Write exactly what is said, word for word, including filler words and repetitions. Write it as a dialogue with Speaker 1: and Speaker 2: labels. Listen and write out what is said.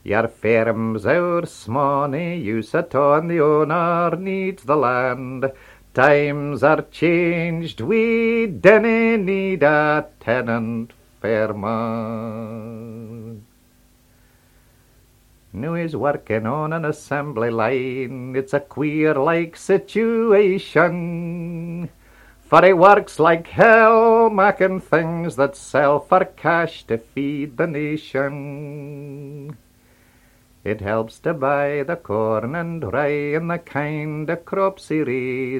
Speaker 1: Your firm's our smoney, you sit on the owner needs the land. Times are changed, we dinna need a tenant farmer. Now he's working on an assembly line, it's a queer like situation. For he works like hell, making things that sell for cash to feed the nation. It helps to buy the corn and rye and the kind of crops he raised.